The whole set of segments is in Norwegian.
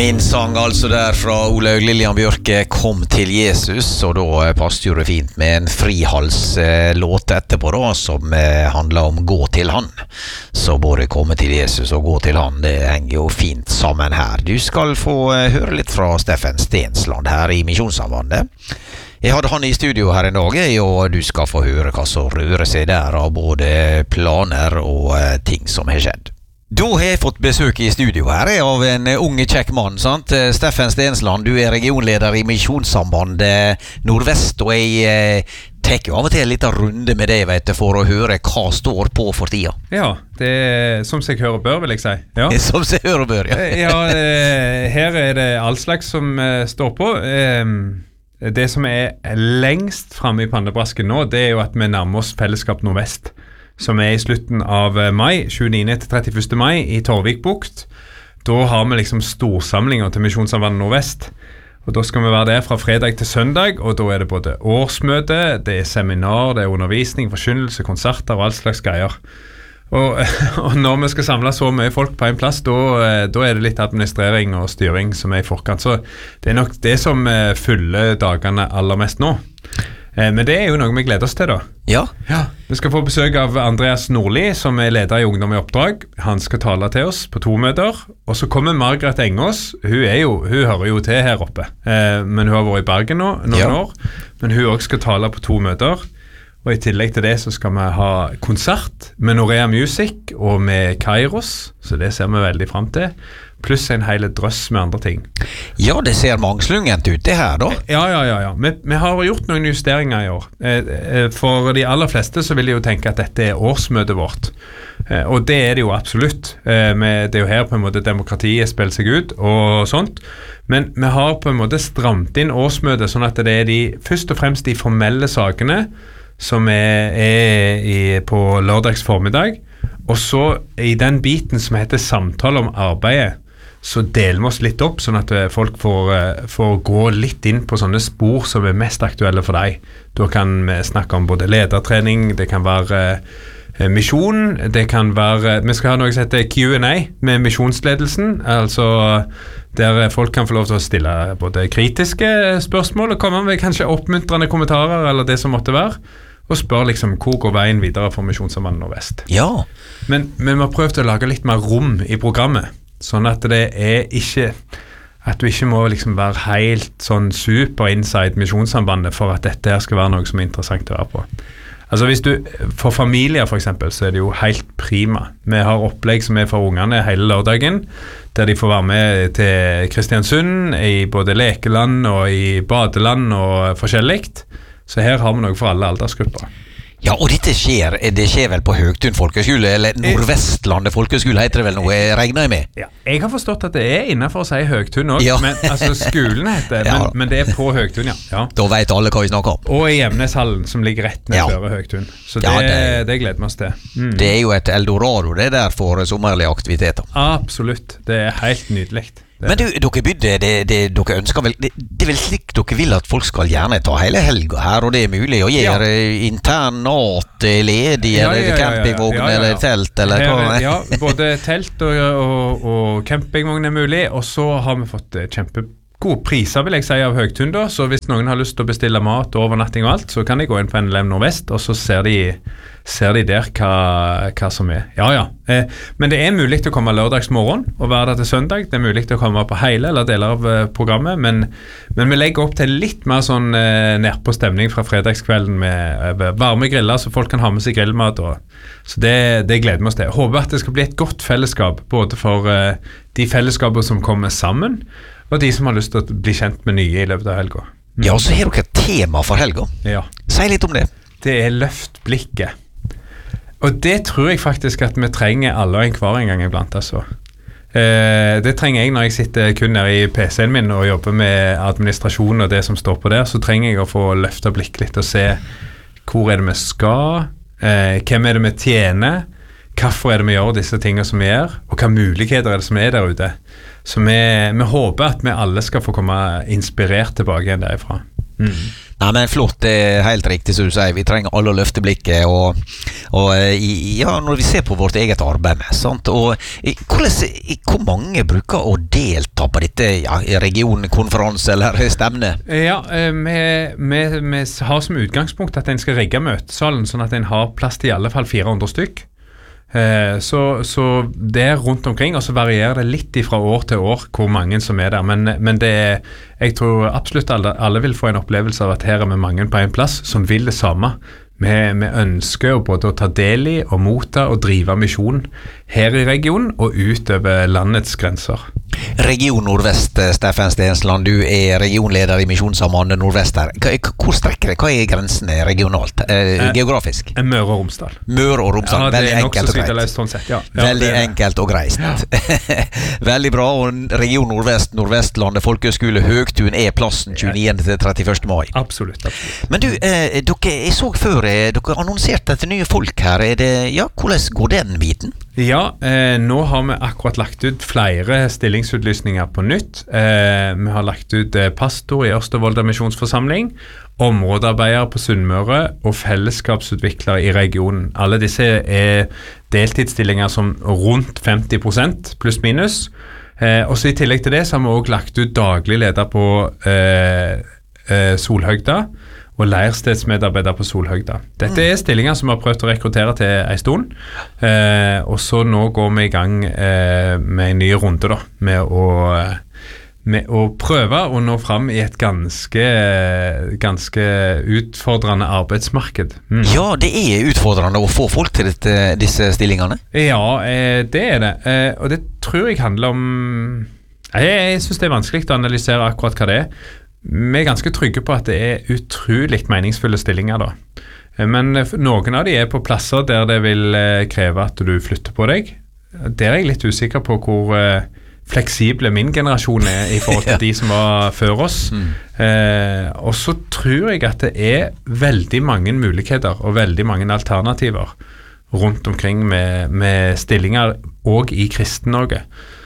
Min sang altså der fra Olaug Lillian Bjørke kom til Jesus, og da passet jo det fint med en frihalslåt etterpå da, som handler om gå til han. Så både komme til Jesus og gå til han, det henger jo fint sammen her. Du skal få høre litt fra Steffen Stensland her i Misjonssambandet. Jeg hadde han i studio her en dag, og du skal få høre hva som rører seg der av både planer og ting som har skjedd. Da har jeg fått besøk i studio her av en unge kjekk mann, sant? Steffen Stensland, du regionleder i Misjonssambandet Nordvest, og jeg tar jo av og til en liten runde med deg, vet du, for å høre hva står på for tida. Ja, det som seg hører bør, vil jeg si. Ja. Som seg hører bør, ja. Ja, her det all slags som står på. Det som lengst fremme i pannebrasken nå, det jo at vi nærmer oss Fellesskap Nordvest, som i slutten av mai, 29. til 31. mai i Torvikbukt. Da har vi liksom storsamlinger til Misjonssambandet Nordvest. Og da skal vi være der fra fredag til søndag, og da det både årsmøte, det seminar, det undervisning, forkynnelse, konserter og all slags greier. Og når vi skal samle så mye folk på en plass, da det litt administrering og styring som i forkant. Så det nok det som fyller dagene aller mest nå. Men det jo noe vi gleder oss til da. Ja. Vi skal få besøk av Andreas Nordli, som leder i Ungdom i Oppdrag. Han skal tale til oss på 2 møter. Og så kommer Margrethe Engås. Hun hører jo til her oppe. Men hun har vært i Bergen nå, noen år. Men hun også skal tale på 2 møter. Og i tillegg til det så skal vi ha konsert med Norea Music og med Kairos. Så det ser vi veldig frem til. Pluss en hele drøss med andre ting. Ja, det ser mangslungent ut det her da. Ja. Vi har gjort noen justeringer i år. For de aller fleste så vil jeg jo tenke at dette årsmøtet vårt. Og det det jo absolutt. Det jo her på en måte demokratiet spiller seg ut og sånt. Men vi har på en måte stramt inn årsmøtet sånn at det først og fremst de formelle sakene som på lørdags formiddag. Og så i den biten som heter samtale om arbeidet, så deler vi oss litt opp, sånn at folk får gå litt inn på sånne spor som mest aktuelle for deg. Da kan vi snakke om både ledertrening, det kan være misjon, det kan være, vi skal ha noe som heter Q&A med misjonsledelsen, altså der folk kan få lov til å stille både kritiske spørsmål og komme med kanskje oppmuntrende kommentarer eller det som måtte være, og spør liksom hvor går veien videre for Misjonssambandet Nordvest. Ja. Men vi har prøvd å lage litt mer rom i programmet, sånn at det ikke at du ikke må liksom være helt sånn super inside Misjonssambandet for at dette her skal være noe som interessant å være på. Altså hvis for familier for eksempel, så det jo helt prima. Vi har opplegg som for ungene hele lørdagen, der de får være med til Kristiansund, i både lekeland og i badeland og forskjelligt. Så her har vi noe for alle aldersgrupper. Ja, og det skjer vel på Høgtun folkeskole, eller Nordvestlandet folkeskole heter det vel noe, jeg regner med? Ja, jeg har forstått at det innenfor å si Høgtun også, ja. Men, altså skolen heter det, men det på Høgtun, ja. Da vet alle hva vi snakker om. Og i Emneshallen, som ligger rett ned før Høgtun. Så det gleder vi oss til. Det jo et eldorado, det der for sommerlige aktiviteter. Absolutt, det helt nydelig. Men du, dere bydde, dere ønsker vel, det vel slik dere vil at folk skal gjerne ta hele helga her, og det mulig å gjøre internat ledig, eller campingvogn, eller telt, eller hva? Ja, både telt og campingvogn mulig, og så har vi fått kjempegode priser, vil jeg si, av Høgtun da, så hvis noen har lyst til å bestille mat, overnatting og alt, så kan de gå inn på NLM Nordvest, og så ser de der hva som Ja. Men det mulig å komme lørdagsmorgen og være der til søndag. Det mulig å komme på hele eller deler av programmet, men vi legger opp til litt mer sånn nærpå stemning fra fredagskvelden med varme griller, så folk kan ha med seg grillmat. Så det gleder vi oss til. Jeg håper at det skal bli et godt fellesskap, både for de fellesskaper som kommer sammen, og de som har lyst til å bli kjent med nye i løpet av helga. Ja, så har dere et tema for helga. Ja. Si litt om det. Det løft blikket. Og det tror jeg faktisk at vi trenger alle og en hver en gang iblant, altså. Det trenger jeg når jeg sitter kun der i PC-en min og jobber med administrasjon og det som står på der, så trenger jeg å få løftet blikk litt og se hvor det vi skal, hvem det vi tjener, hvorfor det vi gjør disse tingene som vi gjør, og hva muligheter det som der ute. Så vi håper at vi alle skal få komme inspirert tilbake igjen derifra. Nei, men flott, det helt riktig som du sier. Vi trenger alle å løfte blikket, når vi ser på vårt eget arbeid med, sant? Og hvor mange bruker å delta på dette regionkonferanse eller stevne? Ja, vi har som utgangspunkt at en skal rigge møtesalen sånn at en har plass til i alle fall 400 stykk. Så det rundt omkring, og så varierer det litt fra år til år hvor mange som der, men jeg tror absolutt alle vil få en opplevelse av at her vi mange på en plass som vil det samme. Vi ønsker både å ta del i og motta og drive misjon her i regionen og utover landets grenser. Region Nordvest, Steffen Stensland, du regionleder i Misjonssambandet Nordvest her. Hvor strekker det? Hva grensene regionalt, geografisk? Møre og Romsdal. Møre og Romsdal, veldig enkelt og greit. Sånn sett, ja. Veldig enkelt og greit. Ja. Veldig bra, og Region Nordvest, Nordvestlandet Folkehøgskole Høgtun plassen 29. til 31. mai. Absolutt. Men du, jeg så før, dere annonserte etter nye folk her. Hvordan går den biten? Ja, nå har vi akkurat lagt ut flere stillingsutlysninger på nytt. Vi har lagt ut pastor i Ørstevolda misjonsforsamling, områdearbeider på Sunnmøre og fellesskapsutviklere i regionen. Alle disse deltidsstillinger som rundt 50% pluss minus. Og så i tillegg til det så har vi også lagt ut daglig leder på Solhøgda og leirstedsmedarbeider på Solhøgda. Dette stillinger som vi har prøvd å rekruttere til en stund, og så nå går vi i gang med en ny runde da, med å prøve å nå fram i et ganske utfordrende arbeidsmarked. Ja, det utfordrende å få folk til disse stillingene? Ja, det det, og det tror jeg handler om jeg synes det vanskelig å analysere akkurat hva det Vi ganske trygge på at det utrolig meningsfulle stillinger da. Men noen av de på plasser der det vil kreve at du flytter på deg. Der jeg litt usikker på hvor fleksible min generasjon i forhold til de som var før oss. Og så tror jeg at det veldig mange muligheter og veldig mange alternativer rundt omkring med stillinger og i Kristen-Norge.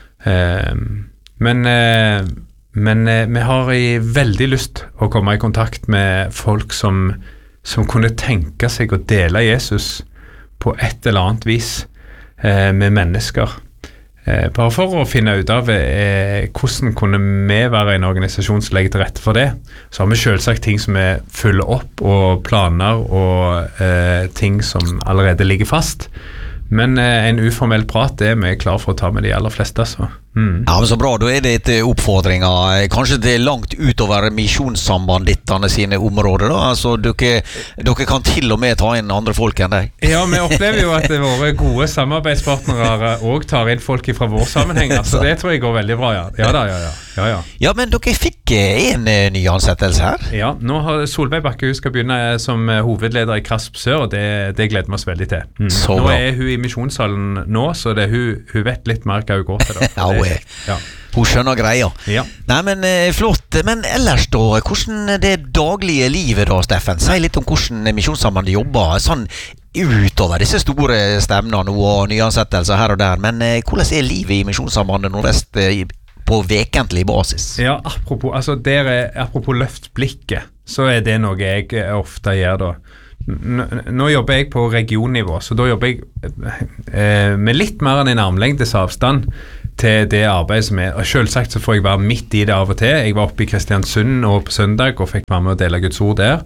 Men vi har veldig lyst å komme i kontakt med folk som kunne tenke seg å dele Jesus på et eller annet vis med mennesker. Bare for å finne ut av hvordan kunne vi være en organisasjon som legger til rette for det. Så har vi selvsagt ting som vi følger opp og planer og ting som allerede ligger fast. Men en uformell prat vi klar for å ta med de aller fleste, så. Ja, men så bra, da det etter oppfordringer. Kanskje det langt utover misjonssambandittene sine områder da, altså dere kan til og med ta inn andre folk enn deg. Ja, vi opplever jo at våre gode samarbeidspartnere også tar inn folk fra vår sammenhenger, så det tror jeg går veldig bra, ja. Ja, men dere fikk en ny ansettelse her? Ja, nå har Solveig Bakke, hun skal begynne som hovedleder i Krasp Sør, og det gleder vi oss veldig til. Nå hun i misjonssalen nå, så hun vet litt mer hva hun går til da. Ja. Hun skjønner greia. Ja. Nei, men flott. Men ellers da, hvordan det daglige livet da, Steffen? Si litt om hvordan Misjonssambandet jobber, sånn utover disse store stevnene og nyansettelser her og der. Men hvordan livet i Misjonssambandet Nordvest på vekentlig basis? Ja, apropos løft blikket, så det noe jeg ofte gjør da. Nå jobber jeg på regionnivå, så da jobber jeg med litt mer enn en armlengdes avstand til det arbeidet som og selvsagt så får jeg være midt i det av og til. Jeg var oppe i Kristiansund og på søndag og fikk være med å dele Guds ord der.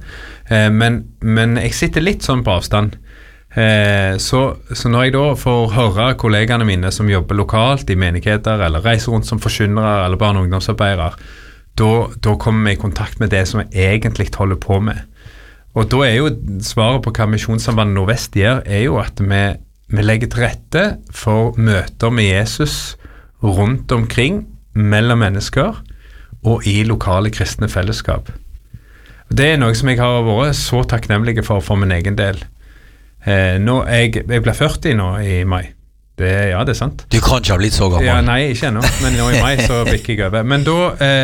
Men jeg sitter litt sånn på avstand. Så når jeg da får høre kollegene mine som jobber lokalt i menigheter, eller reiser rundt som forkynnere eller barne- og ungdomsarbeidere, da kommer vi i kontakt med det som jeg egentlig holder på med. Og da jo svaret på hva Misjonssambandet Nordvest gjør, jo at vi legger til rette for møter med Jesus rundt omkring, mellom mennesker og i lokale kristne fellesskap. Det noe som jeg har vært så takknemlig for min egen del. Jeg ble 40 nå i mai. Det sant. Du kan ikke ha blitt så gammel. Ja, nei, ikke ennå, men nå i mai så bikker jeg over. Men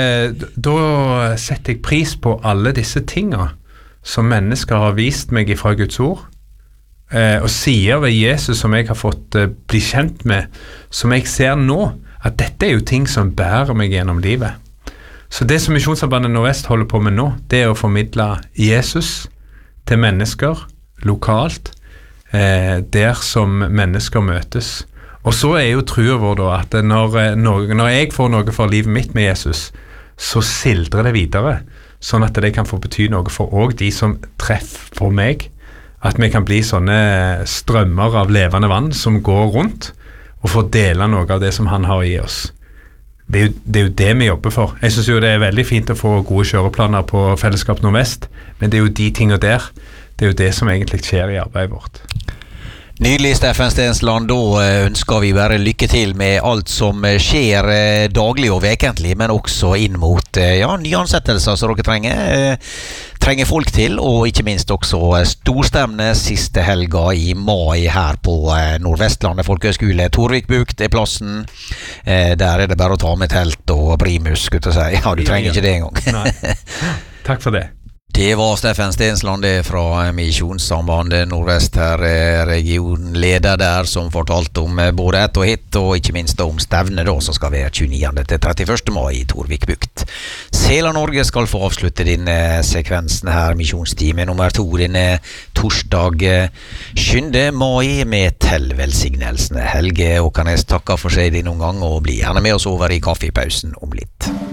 da setter jeg pris på alle disse tingene som mennesker har vist meg fra Guds ord, og sier ved Jesus som jeg har fått bli kjent med, som jeg ser nå, at dette jo ting som bærer meg gjennom livet. Så det som Misjonssambandet Nordvest holder på med nå, det å formidle Jesus til mennesker lokalt, der som mennesker møtes. Og så jo trua vår da at når jeg får noe for livet mitt med Jesus, så sildrer det videre, sånn at det kan få bety noe for også de som treffer på meg, at vi kan bli sånne strømmer av levende vann som går rundt og får dele noe av det som han har i oss. Det er jo det vi jobber for. Jeg synes jo det veldig fint å få gode kjøreplaner på Fellesskap Nordvest, men det jo de tingene der, det jo det som egentlig skjer i arbeidet vårt. Nydelig, Steffen Stensland. Da ønsker vi bare lykke til med alt som skjer daglig og vekentlig, men også inn mot nyansettelser som dere trenger folk til, og ikke minst også storstevne siste helga i mai her på Nordvestlandet Folkehøgskole. Torvikbukt plassen. Der det bare å ta med telt og primus, skulle jeg si. Ja, du trenger ikke det engang. Nei. Takk for det. Det var Steffen Stensland fra Misjonssambandet Nordvest, her regionleder der, som fortalte om både ett og hit, og ikke minst om stevne da, som skal være 29. til 31. mai i Torvikbukt. Sela Norge skal få avslutte denne sekvensen her, misjonstime nummer 2, denne torsdag 7. mai med velsignelsene. Helge Åkernes takker for seg denne omgang, og blir gjerne med oss over i kaffepausen om litt.